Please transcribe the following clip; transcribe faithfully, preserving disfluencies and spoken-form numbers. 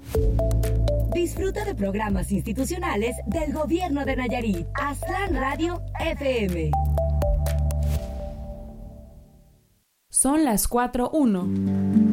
Disfruta de programas institucionales del Gobierno de Nayarit. Aztlán Radio F M. Son las cuatro uno.